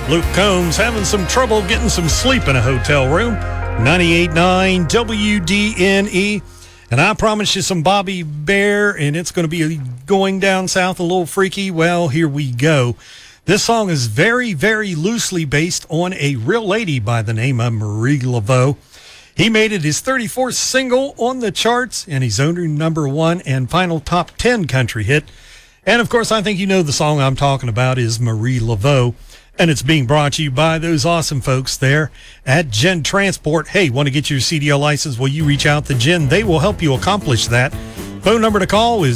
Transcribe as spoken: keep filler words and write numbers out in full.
Luke Combs having some trouble getting some sleep in a hotel room. ninety-eight point nine W D N E. And I promised you some Bobby Bare, and it's going to be going down south a little freaky. Well, here we go. This song is very, very loosely based on a real lady by the name of Marie Laveau. He made it his thirty-fourth single on the charts, and he's only number one and final top ten country hit. And, of course, I think you know the song I'm talking about is Marie Laveau. And it's being brought to you by those awesome folks there at Gen Transport. Hey, want to get your C D L license? Well, you reach out to Gen. They will help you accomplish that. Phone number to call is